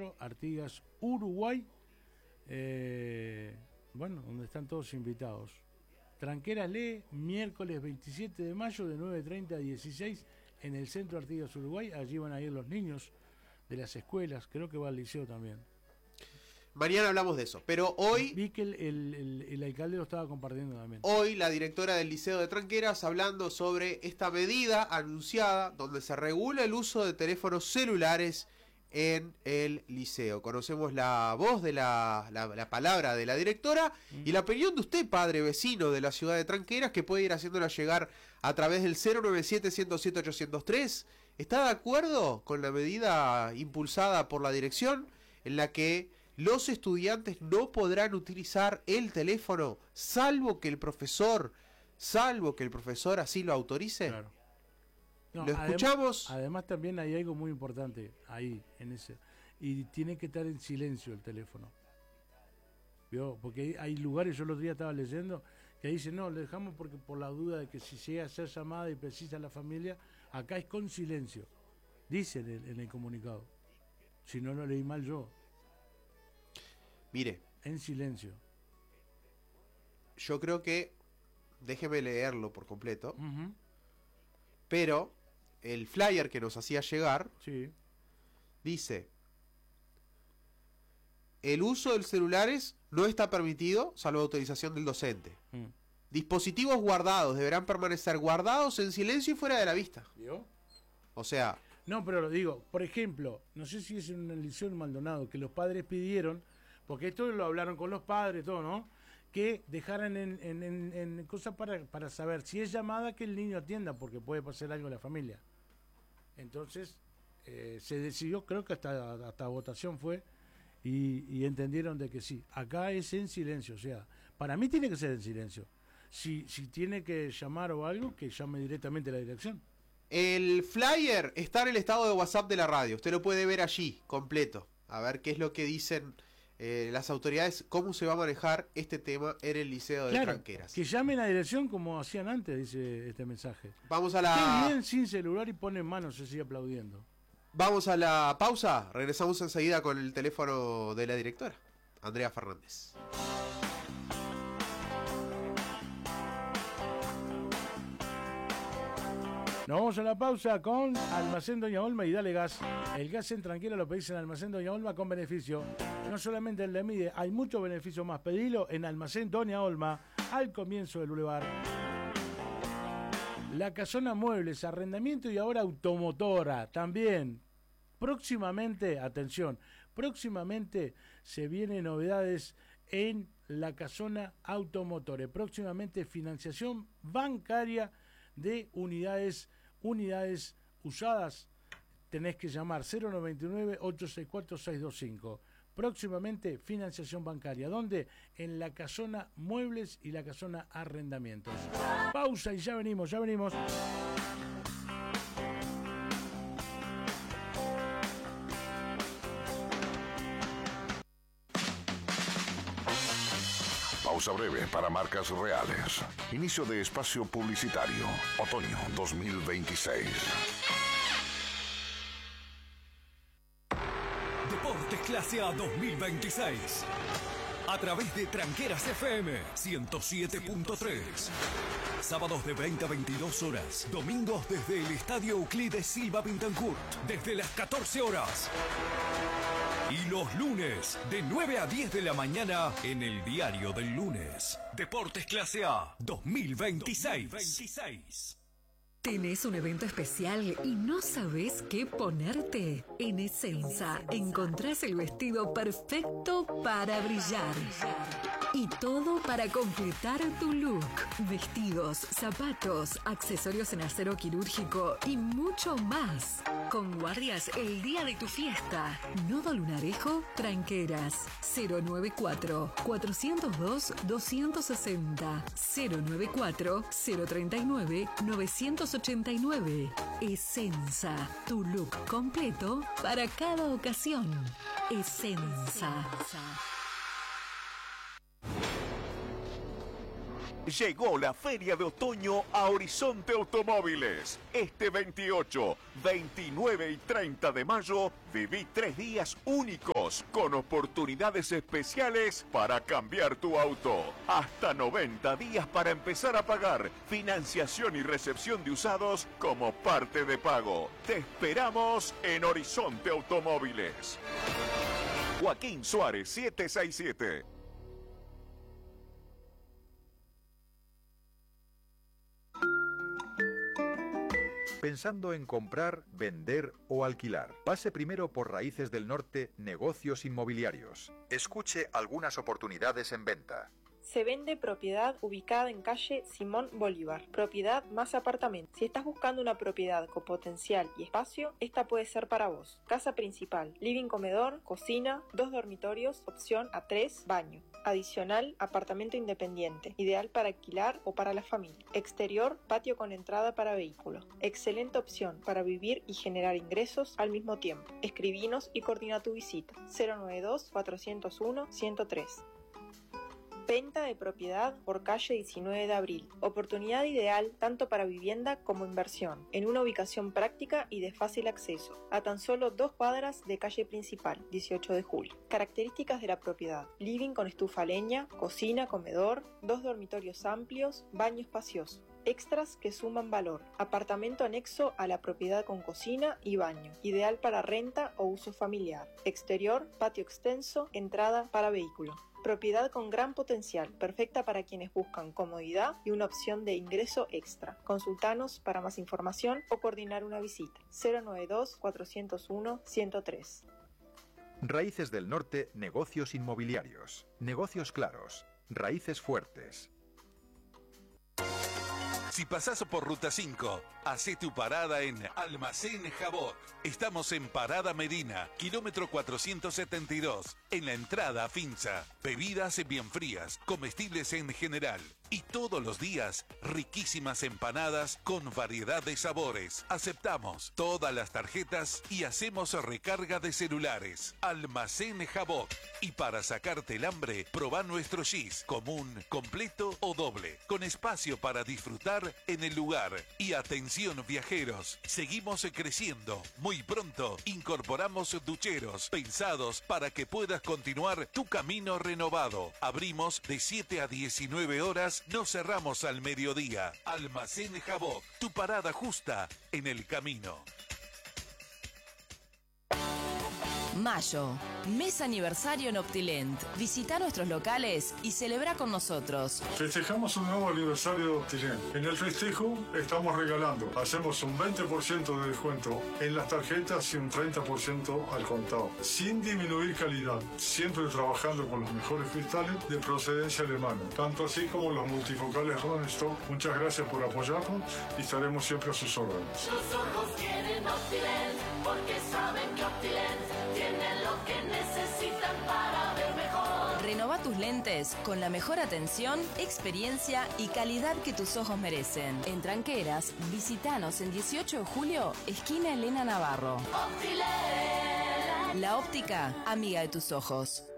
Centro Artigas, Uruguay. Donde están todos invitados. Tranqueras lee, miércoles 27 de mayo de 9:30 a 16 en el Centro Artigas, Uruguay. Allí van a ir los niños de las escuelas, creo que va al liceo también. Mañana hablamos de eso, pero hoy... Vi que el alcalde lo estaba compartiendo también. Hoy la directora del Liceo de Tranqueras hablando sobre esta medida anunciada donde se regula el uso de teléfonos celulares en el liceo. Conocemos la voz de la palabra de la directora y la opinión de usted, padre vecino de la ciudad de Tranqueras, que puede ir haciéndola llegar a través del 097-107-803. ¿Está de acuerdo con la medida impulsada por la dirección en la que los estudiantes no podrán utilizar el teléfono salvo que el profesor así lo autorice? Claro. No, ¿Lo escuchamos? Además también hay algo muy importante ahí, en ese, y tiene que estar en silencio el teléfono. ¿Vio? Porque hay lugares, yo el otro día estaba leyendo, que dicen, no, le dejamos porque por la duda de que si llega a ser llamada y precisa la familia, acá es con silencio. Dice en el comunicado. Si no lo leí mal yo. Mire, en silencio. Yo creo que, déjeme leerlo por completo, pero el flyer que nos hacía llegar dice: el uso de celulares no está permitido salvo autorización del docente. Dispositivos guardados deberán permanecer guardados en silencio y fuera de la vista. ¿Vio? O sea... No, pero lo digo, por ejemplo, no sé si es en una liceo en Maldonado, que los padres pidieron, porque esto lo hablaron con los padres, todo, ¿no? Que dejaran en cosas para saber si es llamada que el niño atienda, porque puede pasar algo a la familia. Entonces, se decidió, creo que hasta votación fue, y entendieron de que sí. Acá es en silencio, o sea, para mí tiene que ser en silencio. Si tiene que llamar o algo, que llame directamente a la dirección. El flyer está en el estado de WhatsApp de la radio. Usted lo puede ver allí, completo. A ver qué es lo que dicen las autoridades, cómo se va a manejar este tema en el Liceo de Tranqueras. Que llamen a dirección como hacían antes, dice este mensaje. Vamos a la... Qué bien, sin celular y ponen manos, se sigue aplaudiendo. Vamos a la pausa. Regresamos enseguida con el teléfono de la directora, Andrea Fernández. Nos vamos a la pausa con Almacén Doña Olma y Dale Gas. El gas en Tranquera lo pedís en Almacén Doña Olma con beneficio. No solamente el de mide, hay muchos beneficios más. Pedilo en Almacén Doña Olma, al comienzo del bulevar. La Casona Muebles, arrendamiento y ahora automotora también. Próximamente, atención, próximamente se vienen novedades en La Casona Automotores. Próximamente financiación bancaria de unidades usadas. Tenés que llamar 099-864-625. Próximamente financiación bancaria. ¿Dónde? En La Casona Muebles y La Casona Arrendamientos. Pausa y ya venimos. Pausa breve para marcas reales. Inicio de espacio publicitario. Otoño 2026. Deportes Clase A 2026. A través de Tranqueras FM 107.3. Sábados de 20 a 22 horas. Domingos desde el Estadio Euclides Silva Pintancourt. Desde las 14 horas. Y los lunes, de 9 a 10 de la mañana, en el Diario del Lunes. Deportes Clase A 2026. ¿Tenés un evento especial y no sabés qué ponerte? En Essenza encontrás el vestido perfecto para brillar. Y todo para completar tu look. Vestidos, zapatos, accesorios en acero quirúrgico y mucho más. Con guardias el día de tu fiesta. Nodo Lunarejo, Tranqueras. 094-402-260. 094-039-989. Essenza, tu look completo para cada ocasión. Essenza. Llegó la Feria de Otoño a Horizonte Automóviles. Este 28, 29 y 30 de mayo viví 3 días únicos con oportunidades especiales para cambiar tu auto. Hasta 90 días para empezar a pagar. Financiación y recepción de usados como parte de pago. Te esperamos en Horizonte Automóviles. Joaquín Suárez 767. Pensando en comprar, vender o alquilar. Pase primero por Raíces del Norte, Negocios Inmobiliarios. Escuche algunas oportunidades en venta. Se vende propiedad ubicada en calle Simón Bolívar, propiedad más apartamento. Si estás buscando una propiedad con potencial y espacio, esta puede ser para vos. Casa principal, living comedor, cocina, 2 dormitorios, opción a 3, baño. Adicional, apartamento independiente, ideal para alquilar o para la familia. Exterior, patio con entrada para vehículos. Excelente opción para vivir y generar ingresos al mismo tiempo. Escribinos y coordina tu visita. 092-401-103. Venta de propiedad por calle 19 de abril. Oportunidad ideal tanto para vivienda como inversión, en una ubicación práctica y de fácil acceso, a tan solo 2 cuadras de calle principal, 18 de julio. Características de la propiedad: living con estufa a leña, cocina, comedor, 2 dormitorios amplios, baño espacioso. Extras que suman valor: apartamento anexo a la propiedad con cocina y baño, ideal para renta o uso familiar. Exterior, patio extenso, entrada para vehículo. Propiedad con gran potencial, perfecta para quienes buscan comodidad y una opción de ingreso extra. Consultanos para más información o coordinar una visita. 092-401-103. Raíces del Norte, Negocios Inmobiliarios. Negocios claros. Raíces fuertes. Si pasás por Ruta 5, hacé tu parada en Almacén Jabot. Estamos en Parada Medina, kilómetro 472, en la entrada a Finza. Bebidas bien frías, comestibles en general. Y todos los días, riquísimas empanadas con variedad de sabores. Aceptamos todas las tarjetas y hacemos recarga de celulares. Almacén Jabot. Y para sacarte el hambre, probá nuestro gis, común, completo o doble, con espacio para disfrutar en el lugar. Y atención viajeros, seguimos creciendo. Muy pronto incorporamos ducheros pensados para que puedas continuar tu camino renovado. Abrimos de 7 a 19 horas, no cerramos al mediodía. Almacén Jabot, tu parada justa en el camino. Mayo, mes aniversario en Optilent. Visita nuestros locales y celebra con nosotros. Festejamos un nuevo aniversario de Optilent. En el festejo estamos regalando. Hacemos un 20% de descuento en las tarjetas y un 30% al contado. Sin disminuir calidad. Siempre trabajando con los mejores cristales de procedencia alemana. Tanto así como los multifocales Rodenstock. Muchas gracias por apoyarnos y estaremos siempre a sus órdenes. Los ojos tienen Optilent porque saben que Optilent tienen lo que necesitan para ver mejor. Renova tus lentes con la mejor atención, experiencia y calidad que tus ojos merecen. En Tranqueras, visitanos en 18 de julio, esquina Elena Navarro. Optilent. La óptica, amiga de tus ojos.